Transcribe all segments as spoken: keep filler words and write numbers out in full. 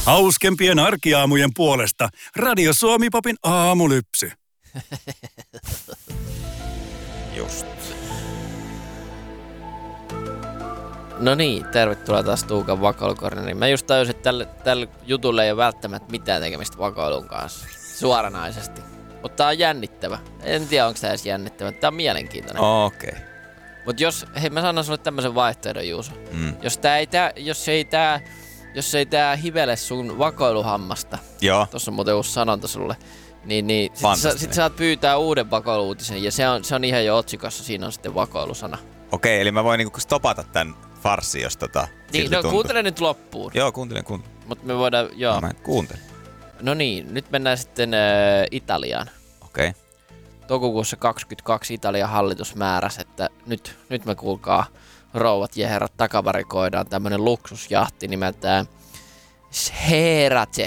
Hauskempien arkiaamujen puolesta Radio Suomi Popin aamulypsy. Just. No niin, tervetuloa taas Tuukan vakoilukorneriin. Mä just tajusin, että tälle, tälle jutulle ei ole välttämättä mitään tekemistä vakoilun kanssa. Suoranaisesti. Mutta tää on jännittävä. En tiedä, onko tää edes jännittävä. Tää on mielenkiintoinen. Okei. Okay. Mut jos, hei mä sanon sulle tämmösen vaihtoehdon, Juuso. Mm. Jos tää ei tää, jos ei tää, jos ei tää hivele sun vakoiluhammasta. Joo. Tossa on muuten uusi sanonta sulle. Niin, niin sit, sä, sit saat pyytää uuden vakoilu-uutisen ja se on, se on ihan jo otsikossa, siinä on sitten vakoilusana. Okei, eli mä voin niinku stopata tän farssin, jos tota Niin, no tuntuu. Kuuntele nyt loppuun. Joo, kuuntelen, kuuntelen. Mut me voidaan, joo. No, mä kuuntelen. No niin, nyt mennään sitten äh, Italiaan. Okei. Okay. Toukokuussa kaksikymmentäkaksi Italian hallitus määräsi, että nyt, nyt me kuulkaa rouvat ja herrat takavarikoidaan tämmönen luksusjahti nimeltään Scherate.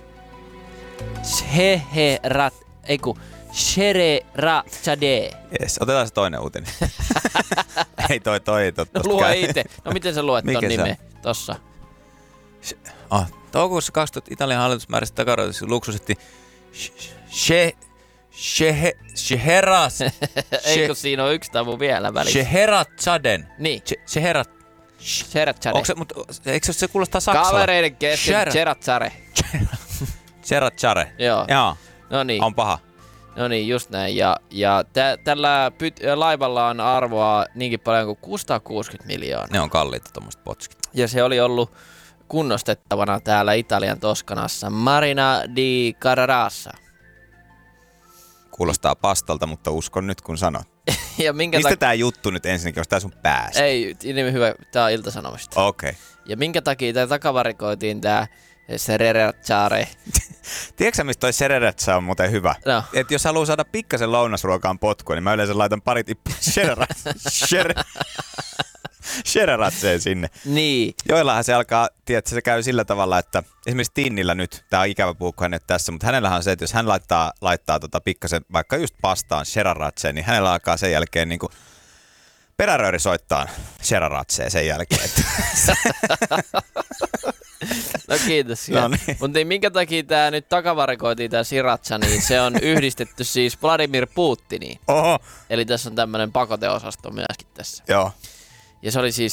Scheherat, ei ku, Scheherazade. Jes, otetaan se toinen uutinen. ei toi toi ei totta. No lue ite. No miten sä luet ton nimen tossa? Ah, toukokuussa kaksituhatta Italian hallitus määräsi takavarikoiduksi luksusetti She... Shehe... Scheheraz... Eikö siinä ole yksi tavu vielä välissä? Scheherazaden. Niin. Scheheraz... Scheherazade. Onko se, mutta eikö se kuulostaa saksalla? Kavereiden kesken Scheherazade. Scheherazade. Joo. Joo. No niin. On paha. No niin, just näin. Ja, ja tä, tällä pyt- laivalla on arvoa niinkin paljon kuin kuusisataakuusikymmentä miljoonaa. Ne on kalliita tommoset potskit. Ja se oli ollut kunnostettavana täällä Italian Toskanassa Marina di Carrarassa. Kuulostaa pastalta, mutta uskon nyt kun sanot. Ja minkä Mistä tak- tää juttu nyt ensinnäkin, jos tää sun päässä? Ei, niin hyvä, tää on Ilta-Sanomista. Okei. Okay. Ja minkä takia tää takavarikoitiin tää Scheherazade? Tiedätkö sä, mistä toi Scheherazade on muuten hyvä? No. Et jos haluaa saada pikkasen lounasruokaan potkua, niin mä yleensä laitan pari tippua Scheherazadeen sinne. Niin. Joillahan se alkaa, tiedätkö, se käy sillä tavalla, että esimerkiksi Tinnillä nyt, tää on ikävä puhua, kun hän ei ole tässä, mutta hänellähän on se, että jos hän laittaa, laittaa tota pikkasen vaikka just pastaan Scheherazadeen, niin hänellä alkaa sen jälkeen niinku perärööri soittaa Scheherazadeen sen jälkeen. No kiitos. No niin. Mutta niin, minkä takia tää nyt takavarikoitiin tää Sriracha, niin se on yhdistetty siis Vladimir Putiniin. Oho. Eli tässä on tämmönen pakoteosasto myöskin tässä. Joo. Ja se oli siis